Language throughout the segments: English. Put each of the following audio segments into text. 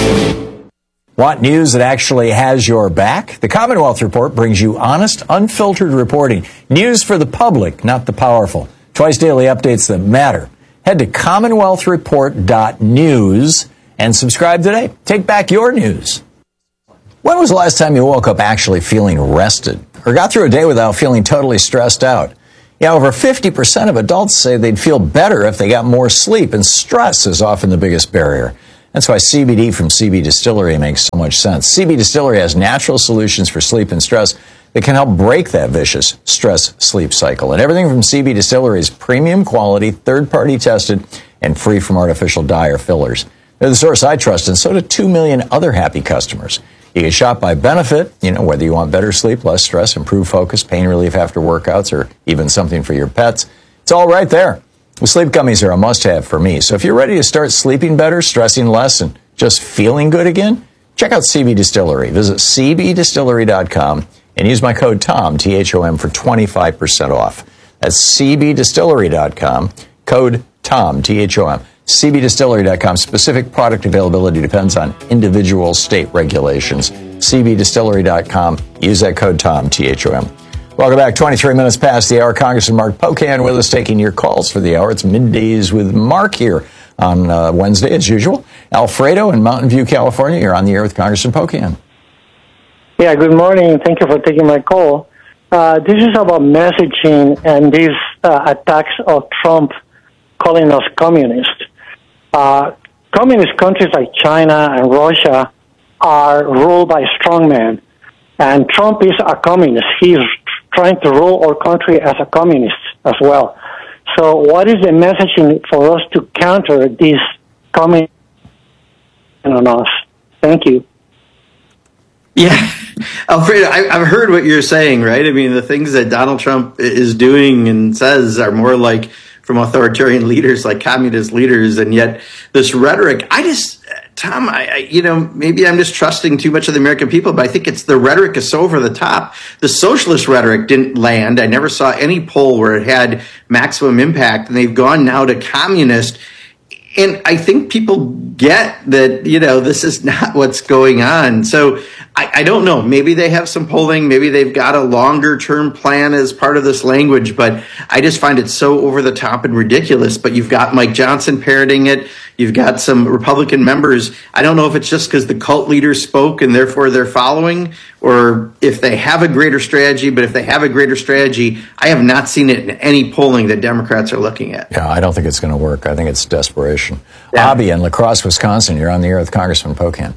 Want news that actually has your back? The Commonwealth Report brings you honest, unfiltered reporting. News for the public, not the powerful. Twice daily updates that matter. Head to commonwealthreport.news and subscribe today. Take back your news. When was the last time you woke up actually feeling rested or got through a day without feeling totally stressed out? Yeah, over 50% of adults say they'd feel better if they got more sleep, and stress is often the biggest barrier. That's why CBD from CB Distillery makes so much sense. CB Distillery has natural solutions for sleep and stress that can help break that vicious stress-sleep cycle. And everything from CB Distillery is premium quality, third-party tested, and free from artificial dye or fillers. They're the source I trust, and so do 2 million other happy customers. You can shop by benefit, whether you want better sleep, less stress, improved focus, pain relief after workouts, or even something for your pets. It's all right there. The sleep gummies are a must-have for me. So if you're ready to start sleeping better, stressing less, and just feeling good again, check out CB Distillery. Visit cbdistillery.com and use my code TOM, T-H-O-M, for 25% off. That's cbdistillery.com, code TOM, T-H-O-M. cbdistillery.com. Specific product availability depends on individual state regulations. cbdistillery.com. Use that code TOM, T-H-O-M. Welcome back. 23 minutes past the hour. Congressman Mark Pocan with us, taking your calls for the hour. It's Middays with Mark here on Wednesday, as usual. Alfredo in Mountain View, California. You're on the air with Congressman Pocan. Yeah, good morning. Thank you for taking my call. This is about messaging and these attacks of Trump calling us communist. Communist countries like China and Russia are ruled by strongmen, and Trump is a communist. He's trying to rule our country as a communist as well. So what is the messaging for us to counter this communism on us? Thank you. Yeah, Alfredo, I've heard what you're saying, right? I mean, the things that Donald Trump is doing and says are more like from authoritarian leaders, like communist leaders, and yet this rhetoric, Tom, maybe I'm just trusting too much of the American people, but I think it's the rhetoric is so over the top. The socialist rhetoric didn't land. I never saw any poll where it had maximum impact, and they've gone now to communist. And I think people get that, this is not what's going on. So I don't know. Maybe they have some polling. Maybe they've got a longer term plan as part of this language. But I just find it so over the top and ridiculous. But you've got Mike Johnson parroting it. You've got some Republican members. I don't know if it's just because the cult leaders spoke and therefore they're following, or if they have a greater strategy. But if they have a greater strategy, I have not seen it in any polling that Democrats are looking at. Yeah, I don't think it's going to work. I think it's desperation. Yeah. Abby in La Crosse, Wisconsin. You're on the air with Congressman Pocan.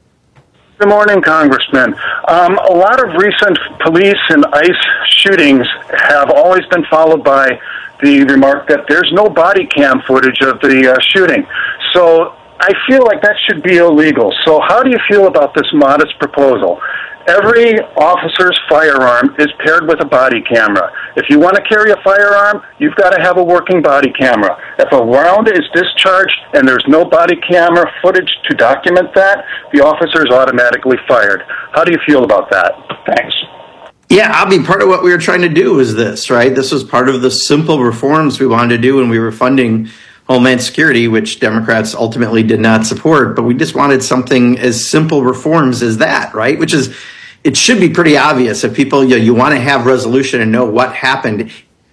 Good morning, Congressman. A lot of recent police and ICE shootings have always been followed by the remark that there's no body cam footage of the shooting. So I feel like that should be illegal. So how do you feel about this modest proposal? Every officer's firearm is paired with a body camera. If you want to carry a firearm, you've got to have a working body camera. If a round is discharged and there's no body camera footage to document that, the officer is automatically fired. How do you feel about that? Thanks. Yeah, Abby, part of what we were trying to do was this, right? This was part of the simple reforms we wanted to do when we were funding Homeland Security, which Democrats ultimately did not support. But we just wanted something as simple reforms as that, right? Which is, it should be pretty obvious if people, you want to have resolution and know what happened,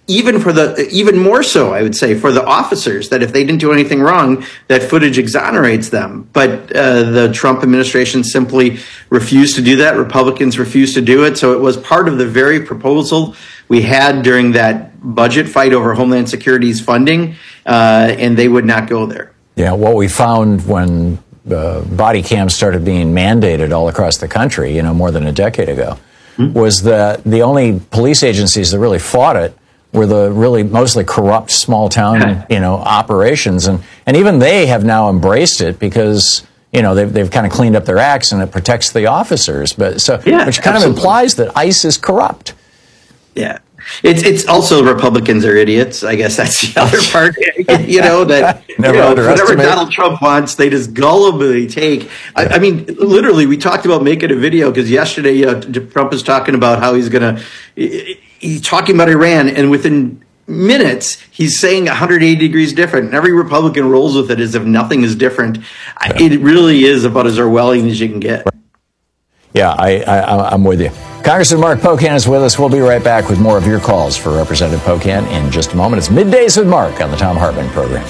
even more so, I would say, for the officers, that if they didn't do anything wrong, that footage exonerates them. But the Trump administration simply refused to do that. Republicans refused to do it. So it was part of the very proposal we had during that budget fight over Homeland Security's funding, and they would not go there. Yeah, what we found when body cams started being mandated all across the country, more than a decade ago, was that the only police agencies that really fought it were the really mostly corrupt small town, operations. And even they have now embraced it because, they've kind of cleaned up their acts and it protects the officers. But which kind of implies that ICE is corrupt. Yeah. It's also Republicans are idiots. I guess that's the other part, that whatever Donald Trump wants, they just gullibly take. I mean, literally, we talked about making a video because yesterday Trump was talking about how he's talking about Iran, and within minutes, he's saying 180 degrees different, and every Republican rolls with it as if nothing is different. It really is about as Orwellian as you can get. Yeah, I'm with you. Congressman Mark Pocan is with us. We'll be right back with more of your calls for Representative Pocan in just a moment. It's Middays with Mark on the Thom Hartmann program.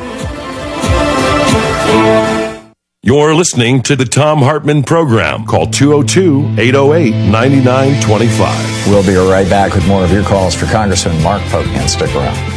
You're listening to the Thom Hartmann program. Call 202-808-9925. We'll be right back with more of your calls for Congressman Mark Pocan. Stick around.